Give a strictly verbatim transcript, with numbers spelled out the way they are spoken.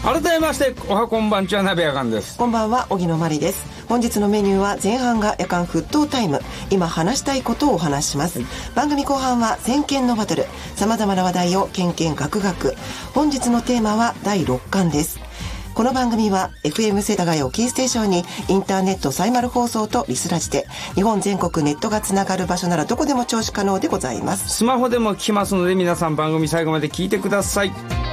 改めましておはこんばんちは、鍋やかんです。 こんばんは、荻野真理です。本日のメニューは前半が夜間沸騰タイム、今話したいことをお話しします。番組後半は先見のバトル、様々な話題をけんけんがくがく。本日のテーマはだいろっかんです。この番組は エフエム 世田谷をキーステーションにインターネットサイマル放送とリスラジで日本全国ネットがつながる場所ならどこでも聴取可能でございます。 スマホでも聞きますので、皆さん番組最後まで聞いてください。